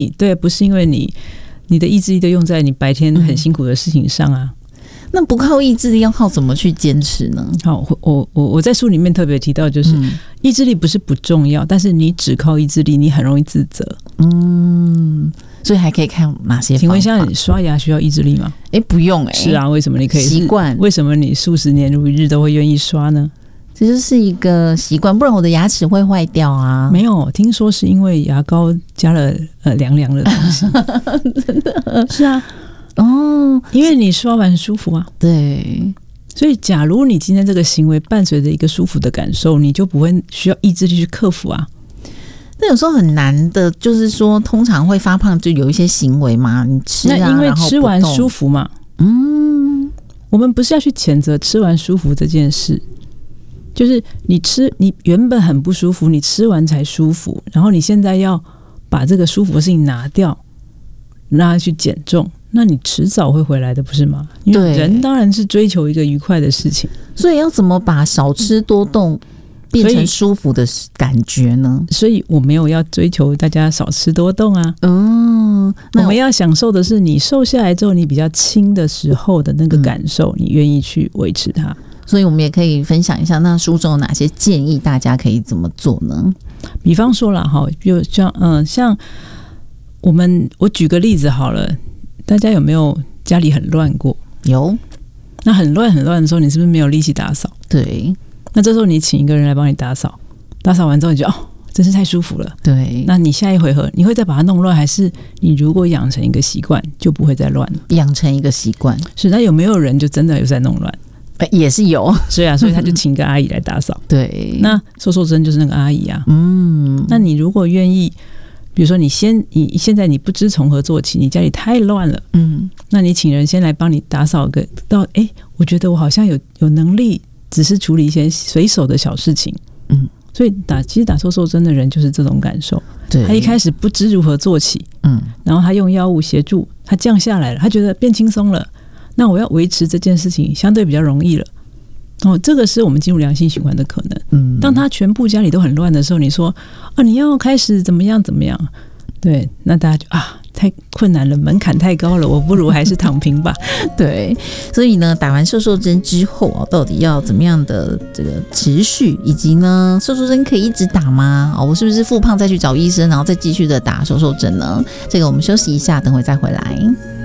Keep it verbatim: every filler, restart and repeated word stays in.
对，不是因为你你的意志力都用在你白天很辛苦的事情上啊。嗯， 那不靠意志力，要靠怎么去坚持呢？ 好，我我我在书里面特别提到，就是、嗯、意志力不是不重要，但是你只靠意志力，你很容易自责。 嗯，所以还可以看哪些方法？ 请问一下，你刷牙需要意志力吗？ 哎，不用哎、 欸。是啊，为什么你可以习惯？ 为什么你数十年如一日都会愿意刷呢？ 这就是一个习惯，不然我的牙齿会坏掉啊。 没有，听说是因为牙膏加了呃凉凉的东西。 真的是啊。哦，因为你刷完舒服啊。 对， 所以假如你今天这个行为伴随着一个舒服的感受，你就不会需要意志力去克服啊。 那有时候很难的，就是说通常会发胖就有一些行为嘛，你吃啊， 那因为吃完舒服嘛。嗯，我们不是要去谴责吃完舒服这件事，就是你吃你原本很不舒服，你吃完才舒服，然后你现在要把这个舒服的事情拿掉，让它去减重，那你迟早会回来的，不是吗？因为人当然是追求一个愉快的事情， 所以要怎么把少吃多动变成舒服的感觉呢？ 所以我没有要追求大家少吃多动啊。 嗯， 我们要享受的是你瘦下来之后你比较轻的时候的那个感受，嗯、你愿意去维持它。 所以我们也可以分享一下，那书中有哪些建议，大家可以怎么做呢？ 比方说啦，哈，就像嗯、呃，像我们我举个例子好了，大家有没有家里很乱过？ 有。 那很乱很乱的时候，你是不是没有力气打扫？ 对。 那这时候你请一个人来帮你打扫，打扫完之后你就哦，真是太舒服了。 对。 那你下一回合你会再把它弄乱，还是你如果养成一个习惯，就不会再乱了？ 养成一个习惯。 是。那有没有人就真的有在弄乱？ 也是有。 所以啊，所以他就请个阿姨来打扫。 对。 那瘦瘦针就是那个阿姨啊。 嗯。 那你如果愿意，比如说你先你现在你不知从何做起，你家里太乱了。嗯。那你请人先来帮你打扫个到，哎，我觉得我好像有有能力。只是处理一些随手的小事情，嗯，所以打其实打瘦瘦针的人就是这种感受。对，他一开始不知如何做起，嗯，然后他用药物协助他降下来了，他觉得变轻松了。那我要维持这件事情相对比较容易了。哦，这个是我们进入良性循环的可能。嗯，当他全部家里都很乱的时候，你说啊，你要开始怎么样怎么样？对，那大家就啊。太困难了，门槛太高了，我不如还是躺平吧。 对，所以呢，打完瘦瘦针之后啊，到底要怎么样的这个持续，以及呢，瘦瘦针可以一直打吗？哦，我是不是复胖再去找医生，然后再继续的打瘦瘦针呢？这个我们休息一下，等会再回来。